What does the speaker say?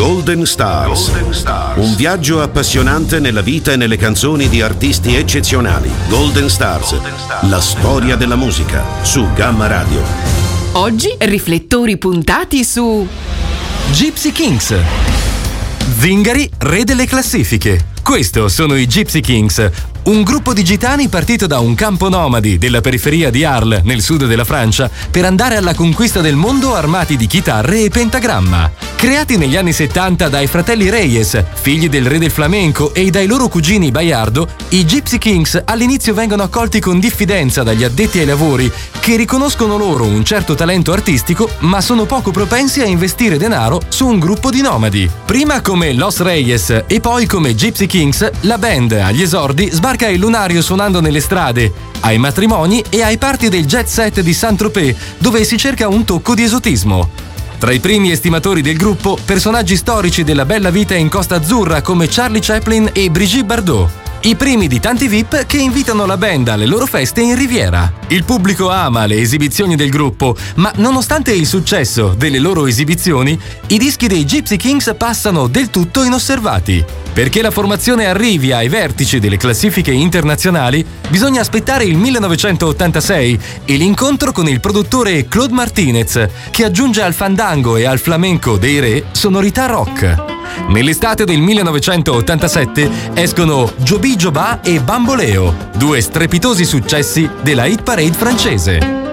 Golden Stars. Un viaggio appassionante nella vita e nelle canzoni di artisti eccezionali. Golden Stars. La storia della musica su Gamma Radio. Oggi riflettori puntati su Gypsy Kings. Zingari, re delle classifiche. Questo sono i Gypsy Kings, un gruppo di gitani partito da un campo nomadi della periferia di Arles, nel sud della Francia, per andare alla conquista del mondo armati di chitarre e pentagramma. Creati negli anni 70 dai fratelli Reyes, figli del re del flamenco, e dai loro cugini Bayardo, i Gypsy Kings all'inizio vengono accolti con diffidenza dagli addetti ai lavori, che riconoscono loro un certo talento artistico, ma sono poco propensi a investire denaro su un gruppo di nomadi. Prima come Los Reyes e poi come Gypsy Kings, la band agli esordi sbarca il lunario suonando nelle strade, ai matrimoni e ai party del jet set di Saint-Tropez, dove si cerca un tocco di esotismo. Tra i primi estimatori del gruppo, personaggi storici della bella vita in Costa Azzurra come Charlie Chaplin e Brigitte Bardot. I primi di tanti VIP che invitano la band alle loro feste in Riviera. Il pubblico ama le esibizioni del gruppo, ma nonostante il successo delle loro esibizioni, i dischi dei Gypsy Kings passano del tutto inosservati. Perché la formazione arrivi ai vertici delle classifiche internazionali, bisogna aspettare il 1986 e l'incontro con il produttore Claude Martinez, che aggiunge al fandango e al flamenco dei re sonorità rock. Nell'estate del 1987 escono Joby Joba e Bamboleo, due strepitosi successi della hit parade francese.